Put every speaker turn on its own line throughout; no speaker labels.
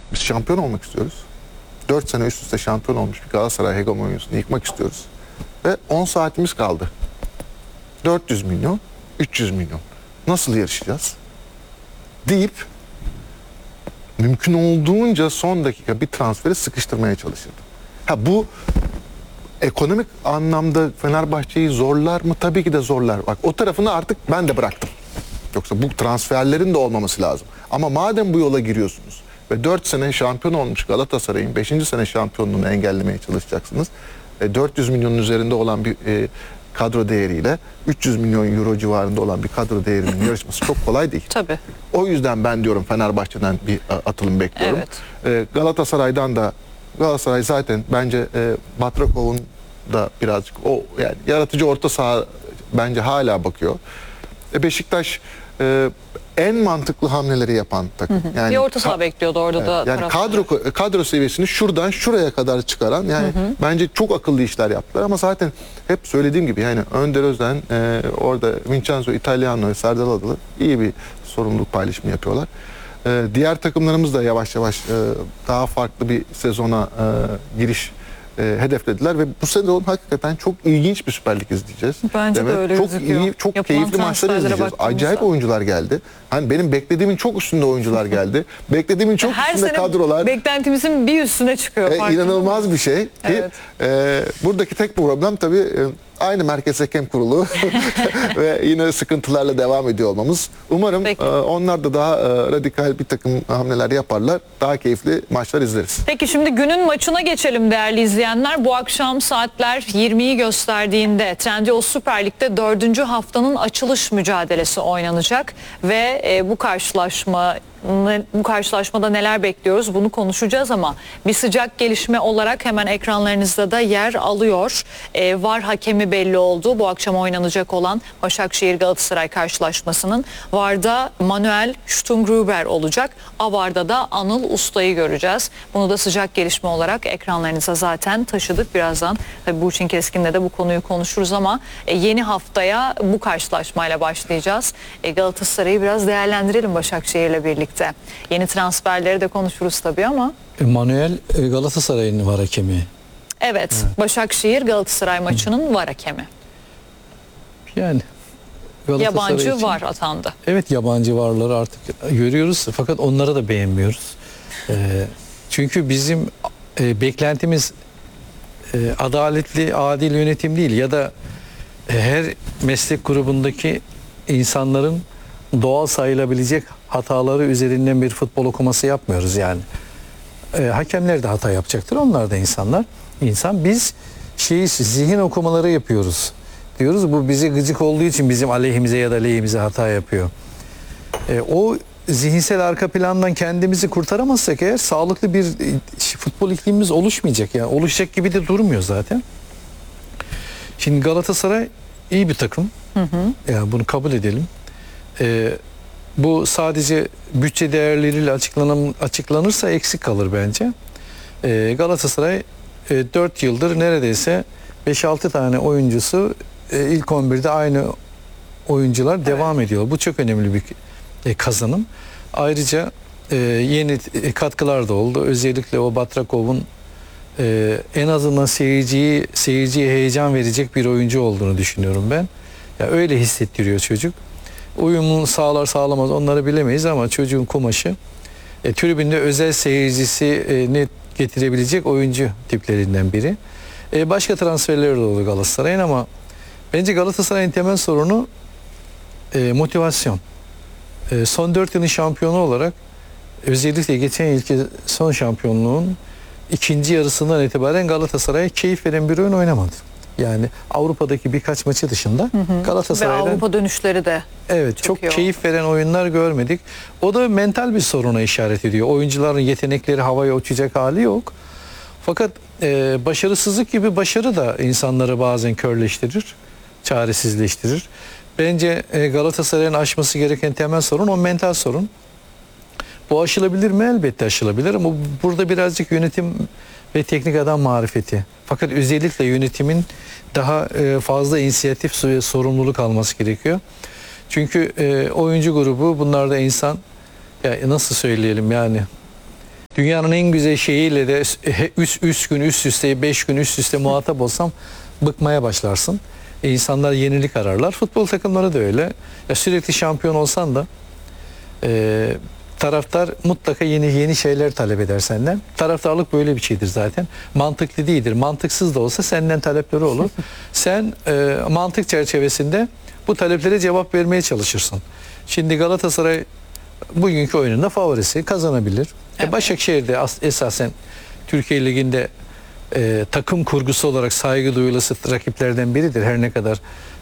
Biz şampiyon olmak istiyoruz. 4 sene üst üste şampiyon olmuş bir Galatasaray hegemonyasını yıkmak istiyoruz. Ve 10 saatimiz kaldı. 400 milyon, 300 milyon. Nasıl yarışacağız? Deyip mümkün olduğunca son dakika bir transferi sıkıştırmaya çalışırdı. Ha, bu ekonomik anlamda Fenerbahçe'yi zorlar mı? Tabii ki de zorlar. Bak, o tarafını artık ben de bıraktım. Yoksa bu transferlerin de olmaması lazım. Ama madem bu yola giriyorsunuz ve 4 sene şampiyon olmuş Galatasaray'ın 5. sene şampiyonluğunu engellemeye çalışacaksınız. 400 milyonun üzerinde olan bir kadro değeriyle 300 milyon euro civarında olan bir kadro değerinin yarışması çok kolay değil.
Tabii.
O yüzden ben diyorum Fenerbahçe'den bir atılım bekliyorum.
Evet.
Galatasaray zaten bence Batrakov'un da birazcık o yani yaratıcı orta saha bence hala bakıyor. Beşiktaş en mantıklı hamleleri yapan takım. Yani
bir orta saha bekliyordu orada da.
Yani kadro seviyesini şuradan şuraya kadar çıkaran yani bence çok akıllı işler yaptılar ama zaten hep söylediğim gibi yani Önder Özen orada Vincenzo Italiano ve Serdal Adalı iyi bir sorumluluk paylaşımı yapıyorlar. Diğer takımlarımız da yavaş yavaş daha farklı bir sezona giriş hedeflediler ve bu sezon hakikaten çok ilginç bir Süper Lig izleyeceğiz.
Bence de öyle
çok
gözüküyor.
iyi, çok
Yapılan
keyifli maçlar izleyeceğiz. Acayip oyuncular geldi. Hani benim beklediğimin çok üstünde oyuncular geldi. Beklediğimin çok
her
üstünde
sene
kadrolar.
beklentimizin bir üstüne çıkıyor.
İnanılmaz bir şey.
Evet.
Buradaki tek problem tabii aynı Merkez Hakem Kurulu ve yine sıkıntılarla devam ediyor olmamız. Umarım onlar da daha radikal bir takım hamleler yaparlar. Daha keyifli maçlar izleriz.
Peki şimdi günün maçına geçelim değerli izleyenler. Bu akşam saatler 20'yi gösterdiğinde Trendyol Süper Lig'de 4. haftanın açılış mücadelesi oynanacak ve bu karşılaşmada neler bekliyoruz bunu konuşacağız ama bir sıcak gelişme olarak hemen ekranlarınızda da yer alıyor. VAR hakemi belli oldu. Bu akşam oynanacak olan Başakşehir Galatasaray karşılaşmasının VAR'da Manuel Stungruber olacak. AVAR'da da Anıl Usta'yı göreceğiz. Bunu da sıcak gelişme olarak ekranlarınıza zaten taşıdık. Birazdan tabii Burçin Keskin'le de bu konuyu konuşuruz ama yeni haftaya bu karşılaşmayla başlayacağız. Galatasaray'ı biraz değerlendirelim Başakşehir'le birlikte. Yeni transferleri de konuşuruz tabii ama.
Manuel Galatasaray'ın VAR hakemi.
Evet, Başakşehir Galatasaray maçının VAR hakemi.
Yani
Yabancı
için,
VAR atandı.
Evet, yabancı VAR'ları artık görüyoruz fakat onları da beğenmiyoruz. Çünkü bizim beklentimiz adaletli, adil yönetim değil ya da her meslek grubundaki insanların doğal sayılabilecek hataları üzerinden bir futbol okuması yapmıyoruz yani. Hakemler de hata yapacaktır. Onlar da insanlar. Biz zihin okumaları yapıyoruz. Diyoruz bu bize gıcık olduğu için bizim aleyhimize ya da lehimize hata yapıyor. O zihinsel arka plandan kendimizi kurtaramazsak eğer sağlıklı bir futbol iklimimiz oluşmayacak. Yani oluşacak gibi de durmuyor zaten. Şimdi Galatasaray iyi bir takım. Yani bunu kabul edelim. Bu sadece bütçe değerleriyle açıklanırsa eksik kalır bence. Galatasaray 4 yıldır neredeyse 5-6 tane oyuncusu ilk 11'de aynı oyuncular devam ediyor. Bu çok önemli bir kazanım. Ayrıca yeni katkılar da oldu. Özellikle o Batrakov'un en azından seyirciye heyecan verecek bir oyuncu olduğunu düşünüyorum ben. Ya öyle hissettiriyor çocuk. Uyumunu sağlar sağlamaz onları bilemeyiz ama çocuğun kumaşı tribünde özel seyircisini getirebilecek oyuncu tiplerinden biri. Başka transferleri de oldu Galatasaray'ın ama bence Galatasaray'ın temel sorunu motivasyon. Son 4 yılın şampiyonu olarak özellikle geçen yılki son şampiyonluğun ikinci yarısından itibaren Galatasaray'a keyif veren bir oyun oynamadı. Yani Avrupa'daki birkaç maçı dışında Galatasaray'dan
ve Avrupa dönüşleri de
çok keyif veren oyunlar görmedik. O da mental bir soruna işaret ediyor. Oyuncuların yetenekleri havaya uçacak hali yok. Fakat başarısızlık gibi başarı da insanları bazen körleştirir, çaresizleştirir. Bence Galatasaray'ın aşması gereken temel sorun o mental sorun. Bu aşılabilir mi? Elbette aşılabilir ama burada birazcık yönetim ve teknik adam marifeti. Fakat özellikle yönetimin daha fazla inisiyatif ve sorumluluk alması gerekiyor. Çünkü oyuncu grubu bunlar da insan, ya nasıl söyleyelim yani dünyanın en güzel şeyiyle de 3 gün üst üste, 5 gün üst üste muhatap olsam bıkmaya başlarsın. İnsanlar yenilik ararlar. Futbol takımları da öyle. Ya sürekli şampiyon olsan da taraftar mutlaka yeni şeyler talep eder senden. Taraftarlık böyle bir şeydir zaten. Mantıklı değildir. Mantıksız da olsa senden talepleri olur. Sen mantık çerçevesinde bu taleplere cevap vermeye çalışırsın. Şimdi Galatasaray bugünkü oyununda favorisi, kazanabilir.
Evet.
Başakşehir'de esasen Türkiye Ligi'nde takım kurgusu olarak saygı duyulası rakiplerden biridir. Her ne kadar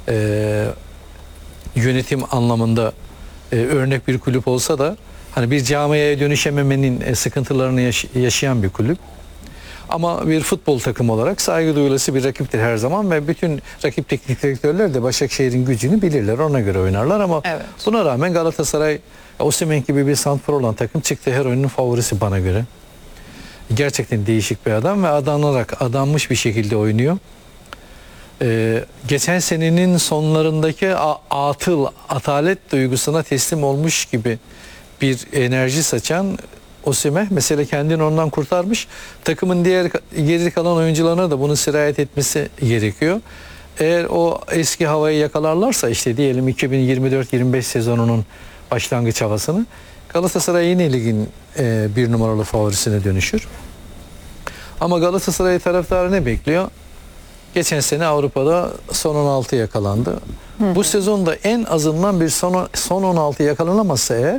yönetim anlamında örnek bir kulüp olsa da hani bir camiaya dönüşememenin sıkıntılarını yaşayan bir kulüp. Ama bir futbol takımı olarak saygı duyulası bir rakiptir her zaman ve bütün rakip teknik direktörler de Başakşehir'in gücünü bilirler. Ona göre oynarlar ama
Evet.
buna rağmen Galatasaray, Osimhen gibi bir santrfor olan takım çıktı her oyunun favorisi bana göre. Gerçekten değişik bir adam ve adanmış bir şekilde oynuyor. Geçen senenin sonlarındaki atalet duygusuna teslim olmuş gibi bir enerji saçan Osimhen mesela kendini ondan kurtarmış. Takımın diğer geri kalan oyuncularına da bunu sirayet etmesi gerekiyor. Eğer o eski havayı yakalarlarsa işte diyelim 2024-25 sezonunun başlangıç havasını Galatasaray yine ligin bir numaralı favorisine dönüşür. Ama Galatasaray taraftarı ne bekliyor? Geçen sene Avrupa'da son 16 yakalandı. Bu sezonda en azından bir son 16 yakalanamazsa eğer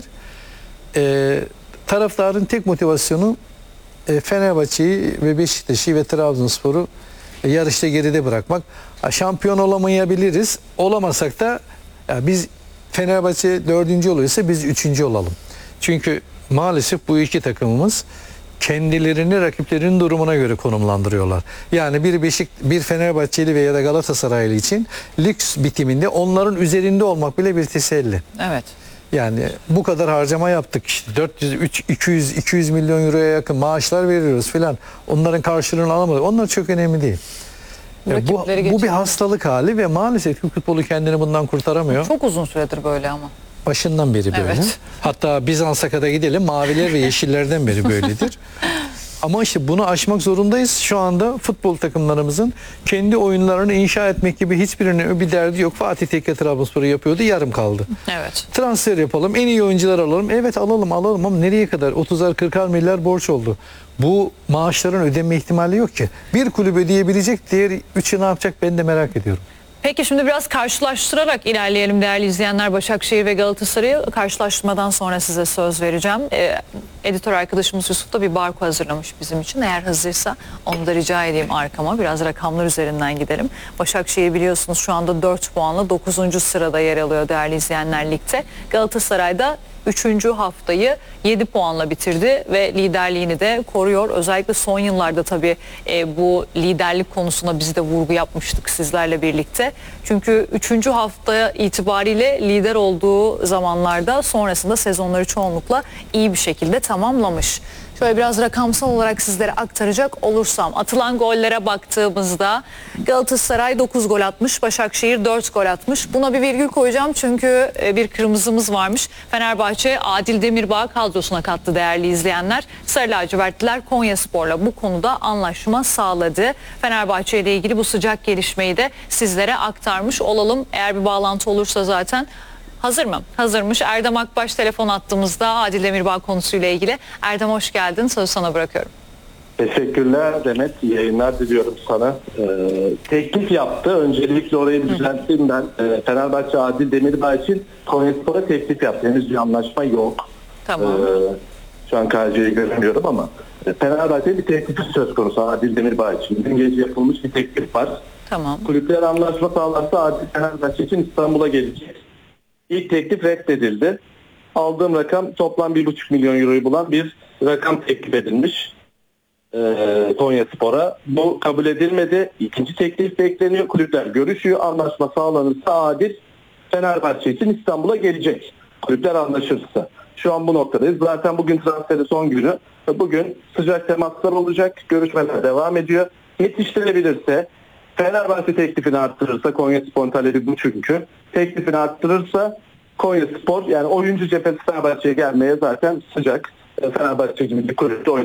taraftarın tek motivasyonu Fenerbahçe'yi ve Beşiktaş'ı ve Trabzonspor'u yarışta geride bırakmak. Şampiyon olamayabiliriz. Olamasak da ya biz Fenerbahçe 4. oluyorsa biz 3. olalım. Çünkü maalesef bu iki takımımız kendilerini rakiplerinin durumuna göre konumlandırıyorlar. Yani bir Fenerbahçeli veya da Galatasaraylı için lig bitiminde onların üzerinde olmak bile bir teselli.
Evet.
Yani bu kadar harcama yaptık işte 200 milyon euroya yakın maaşlar veriyoruz filan. Onların karşılığını alamadık. Onlar çok önemli değil. Bu bir hastalık hali ve maalesef Türk futbolu kendini bundan kurtaramıyor.
Çok uzun süredir böyle ama.
Başından beri böyle.
Evet.
Hatta Bizans'a kadar gidelim maviler ve yeşillerden beri böyledir. Ama işte bunu aşmak zorundayız. Şu anda futbol takımlarımızın kendi oyunlarını inşa etmek gibi hiçbirinin bir derdi yok. Fatih Tekke Trabzonspor'u yapıyordu, yarım kaldı.
Evet.
Transfer yapalım, en iyi oyuncular alalım. Evet alalım ama nereye kadar? 30'ar 40'ar milyar borç oldu. Bu maaşların ödeme ihtimali yok ki. Bir kulüp ödeyebilecek, diğer üçü ne yapacak ben de merak ediyorum.
Peki şimdi biraz karşılaştırarak ilerleyelim değerli izleyenler. Başakşehir ve Galatasaray'ı karşılaştırmadan sonra size söz vereceğim. Editör arkadaşımız Yusuf da bir barko hazırlamış bizim için. Eğer hazırsa onu da rica edeyim arkama. Biraz rakamlar üzerinden gidelim. Başakşehir biliyorsunuz şu anda 4 puanla 9. sırada yer alıyor değerli izleyenler ligde. Galatasaray'da 3. haftayı 7 puanla bitirdi ve liderliğini de koruyor. Özellikle son yıllarda tabii bu liderlik konusuna biz de vurgu yapmıştık sizlerle birlikte. Çünkü 3. hafta itibariyle lider olduğu zamanlarda sonrasında sezonları çoğunlukla iyi bir şekilde tamamlamış. Şöyle biraz rakamsal olarak sizlere aktaracak olursam atılan gollere baktığımızda Galatasaray 9 gol atmış, Başakşehir 4 gol atmış. Buna bir virgül koyacağım çünkü bir kırmızımız varmış. Fenerbahçe Adil Demirbağ kadrosuna kattı değerli izleyenler. Sarı lacivertliler Konyaspor'la bu konuda anlaşma sağladı. Fenerbahçe ile ilgili bu sıcak gelişmeyi de sizlere aktarmış olalım. Eğer bir bağlantı olursa zaten. Hazır mı? Hazırmış. Erdem Akbaş telefon attığımızda Adil Demirbağ konusuyla ilgili. Erdem hoş geldin. Sözü sana bırakıyorum.
Teşekkürler Demet. İyi yayınlar diliyorum sana. Teklif yaptı. Öncelikle orayı bir düzelteyim ben. Fenerbahçe Adil Demirbağ için Konyaspor'a teklif yaptı. Henüz bir anlaşma yok.
Tamam.
Şu an KC'yi göremiyorum ama Fenerbahçe'ye bir teklif söz konusu Adil Demirbağ için. Dün gece yapılmış bir teklif var.
Tamam.
Kulüpler anlaşma sağlarsa Adil Fenerbahçe için İstanbul'a gelecek. İlk teklif reddedildi. Aldığım rakam toplam 1,5 milyon euroyu bulan bir rakam teklif edilmiş Konyaspor'a. Bu kabul edilmedi. İkinci teklif bekleniyor. Kulüpler görüşüyor. Anlaşma sağlanırsa Adil Fenerbahçe için İstanbul'a gelecek. Kulüpler anlaşırsa. Şu an bu noktadayız. Zaten bugün transferi son günü. Bugün sıcak temaslar olacak. Görüşmeler devam ediyor. Yetiştirebilirse Fenerbahçe teklifini arttırırsa, Konyaspor'un talebi bu çünkü. Teklifini arttırırsa Konyaspor yani oyuncu cephesi Fenerbahçe'ye gelmeye zaten sıcak. Fenerbahçe gibi bir kulüpte